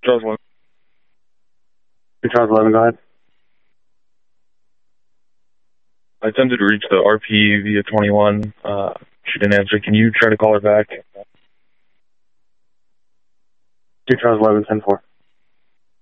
Charles 11. 2 Charles 11, go ahead. I attempted to reach the RP via 21. She didn't answer. Can you try to call her back? 2 Charles 11, 10-4.